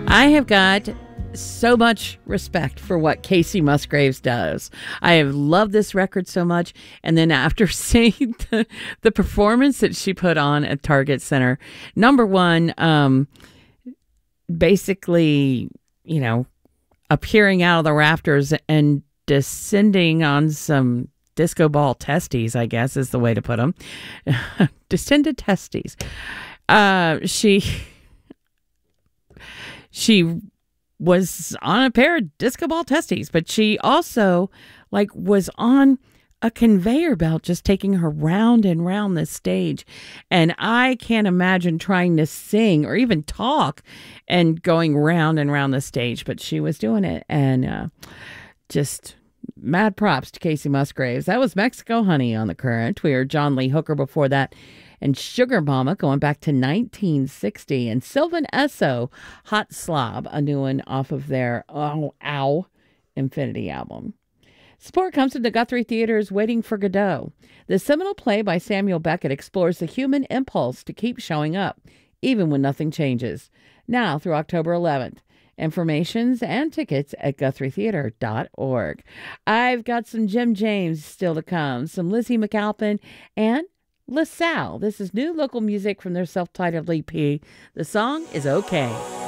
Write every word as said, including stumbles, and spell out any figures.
I have got so much respect for what Kacey Musgraves does. I have loved this record so much. And then after seeing the, the performance that she put on at Target Center, number one, um, basically, you know, appearing out of the rafters and descending on some disco ball testes, I guess is the way to put them. Descended testes. Uh, she, she was on a pair of disco ball testes, but she also like was on a conveyor belt just taking her round and round the stage. And I can't imagine trying to sing or even talk and going round and round the stage, but she was doing it. And uh, just mad props to Kacey Musgraves. That was Mexico Honey on The Current. We heard John Lee Hooker before that, and Sugar Mama going back to nineteen sixty, and Sylvan Esso, Hot Slob, a new one off of their oh, Ow Infinity album. Support comes from the Guthrie Theater's Waiting for Godot. The seminal play by Samuel Beckett explores the human impulse to keep showing up, even when nothing changes. Now through October eleventh. Informations and tickets at guthrie theater dot org. I've got some Jim James still to come, some Lizzie McAlpin, and LaSalle. This is new local music from their self-titled E P. The song is Okay.